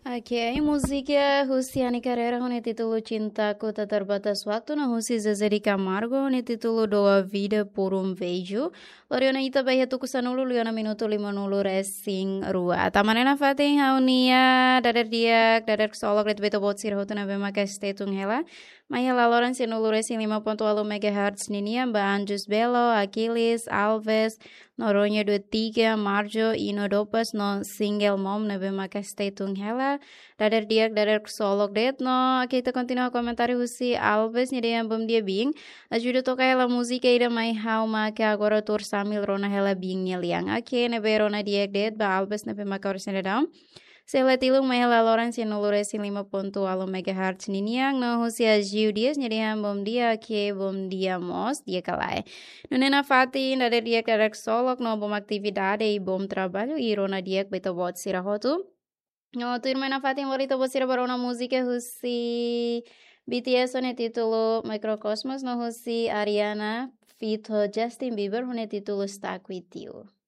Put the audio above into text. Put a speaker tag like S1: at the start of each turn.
S1: Oke, musiknya Husiani Carrera com o título Cintaku Tak Terbatas Waktu na Husi Zezé de Camargo com o título Dou a Vida por um Beijo. Loriona ita bahia tu kusanulu liona minuto 50 racing rua. Tamanena fatin haunia dadar diak dadar solok ret beto bot sir hotuna bema kastetung hela. Maya laloran sinulu racing 5.8 MHz ninia Mbak Anjus Belo, Aquiles, Alves, Noronha 23, Marjo, Ino Dopas, no single mom na bema kastetung hela. Dadar diak dadar solok det no kita continua komentari husi Alves ni dia bom dia bing ajuda toca ela música ida mai hau ma que agora tur samil rona hela bing liang okay ne rona diak det ba Alves ne be makar senedam Sela tilung mai hela loran sinulure sin 5.8 MHz niniang no husi ajiu dias ni dia bom dia que bom dia mos dia kalai nunena fati dadar diak dadar solok no bom atividade e bom trabalho e rona diak beto bot sirahotu. No, tu irmã Fatima ahorita vou tirar para uma música russi BTS no título Microcosmos no russi Ariana Fito Justin Bieber no título Stuck With You.